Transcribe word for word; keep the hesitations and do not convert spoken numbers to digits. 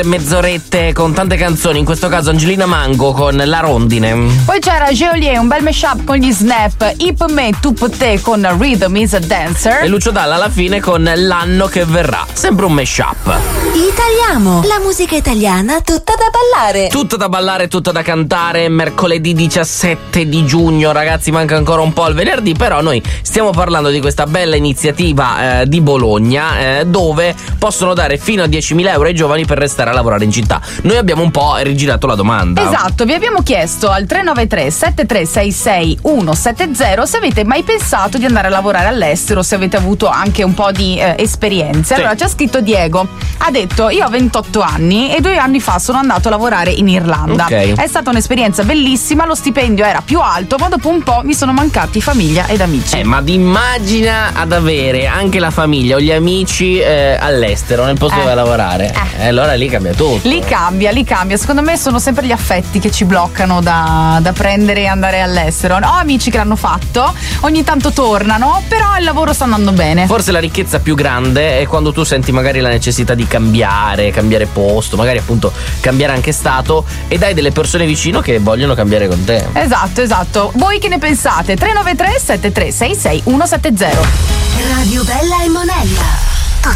mezz'orette con tante canzoni, in questo caso Angelina Mango con La Rondine. Poi c'era Geolier, un bel mashup con gli Snap, Hip Me Tu Te con Rhythm is a Dancer. E Lucio Dalla alla fine con L'anno che verrà, sempre un mashup. Italiamo, la musica italiana tutta da ballare. Tutta da ballare, tutta da cantare. Mercoledì diciassette di giugno, ragazzi, manca ancora un po' il venerdì, però noi stiamo parlando di questa bella iniziativa eh, di Bologna eh, dove possono dare fino a diecimila euro ai giovani per restare a lavorare in città. Noi abbiamo un po' rigirato la domanda. Esatto, vi abbiamo chiesto al tre nove tre sette tre sei sei uno sette zero se avete mai pensato di andare a lavorare all'estero, se avete avuto anche un po' di eh, esperienze. Sì. Allora c'è scritto Diego, ha detto: io ho ventotto anni e due anni fa sono andato a lavorare in Irlanda. Ok. È stata un'esperienza bellissima, lo stipendio era più alto, ma dopo un po' mi sono mancati famiglia ed amici. Eh, ma immagina ad avere anche la famiglia o gli amici eh, all'estero, nel posto Eh. dove lavorare. Eh. Eh, allora lì cambia tutto. Lì cambia, lì cambia. Secondo me sono sempre gli affetti che ci bloccano da, da prendere e andare all'estero. Ho amici che l'hanno fatto, ogni tanto tornano, però il lavoro sta andando bene. Forse la ricchezza più grande è quando tu senti magari la necessità di cambiare, cambiare posto, magari appunto cambiare anche stato, ed hai delle persone vicino che vogliono cambiare con te. Esatto, esatto. Voi che ne pensate? tre nove tre sette tre sei sei uno sette zero. Radio Bella e Monella.